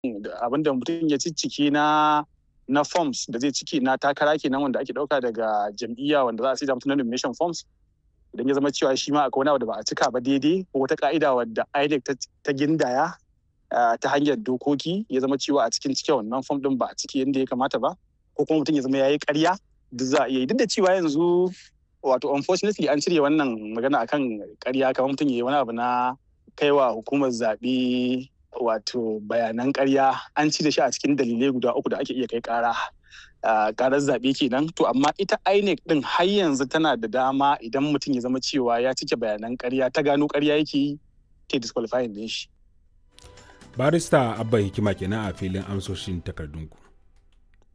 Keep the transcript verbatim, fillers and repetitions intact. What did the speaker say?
abin da mutum ya ciccike na na forms da zai ciki na takara kenan wanda ake dauka daga jam'iyya wanda za a saida mutum na nomination forms idan ya zama cewa shi ma akwai wani abu da ba a cika ba daidai ko wata ka'ida wadda I N E C ta gindaya ta hanyar dokoki ya zama cewa a cikin cike wannan form din ba a ciki yadda ya kamata ba ko kuma mutum ya zama yayi ƙarya duk za a iya yi duk da cewa yanzu wato unfortunately an cire wannan magana akan ƙarya kamar mutum yayi wani abu na kaiwa hukumar zaɓe wato bayanan ƙarya an cire shi a cikin dalilai guda uku da ake iya kai ƙara ƙarar zaɓe kenan to amma ita I N E C din har yanzu tana da dama idan mutum ya zama cewa ya cike bayanan ƙarya ta gano ƙarya yake yi ta disqualifying din shi. Barista Abba Hikima kenan a filin amsoshin takardunku.